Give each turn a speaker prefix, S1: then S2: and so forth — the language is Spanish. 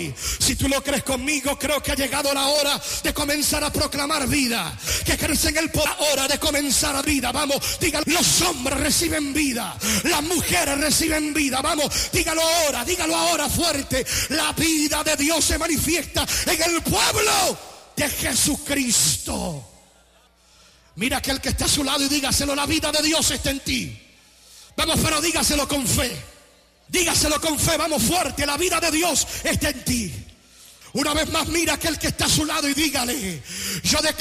S1: hoy. Si tú lo crees conmigo, creo que ha llegado la hora de comenzar a proclamar vida. Que crees en el poder, la hora de comenzar a vida. Vamos, dígalo. Los hombres reciben vida, las mujeres reciben vida. Vamos, dígalo ahora fuerte. La vida de Dios se manifiesta en el pueblo de Jesucristo. Mira aquel que está a su lado y dígaselo: la vida de Dios está en ti. Vamos, pero dígaselo con fe. Dígaselo con fe, vamos fuerte. La vida de Dios está en ti. Una vez más, mira aquel que está a su lado y dígale: yo declaro